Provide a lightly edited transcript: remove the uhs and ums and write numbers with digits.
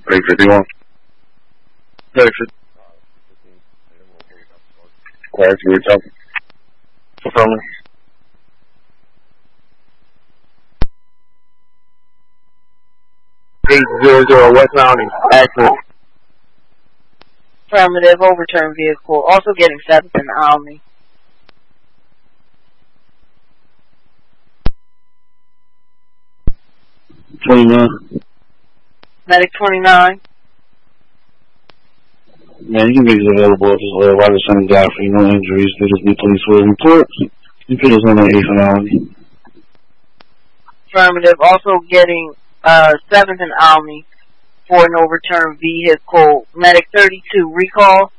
351. 350. Class, we're talking. Affirmative. West Mountain. Accident. Affirmative, overturned vehicle. Also getting 7th and Almy. Medic 29. Man, you can make it available if it's while the son died for no injuries. They just need police for reports. You put us on that 8th and Almy. Affirmative, also getting 7th and Almy for an overturned vehicle. Medic 32, recall.